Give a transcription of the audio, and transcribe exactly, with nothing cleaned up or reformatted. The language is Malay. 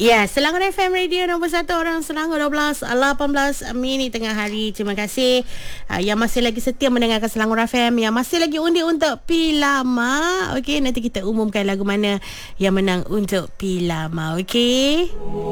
Ya, Selangor F M Radio nombor satu orang Selangor dua belas lapan belas minit tengah hari. Terima kasih uh, yang masih lagi setia mendengarkan Selangor F M, yang masih lagi undi untuk P Lama. Okey, nanti kita umumkan lagu mana yang menang untuk P Lama. Okey.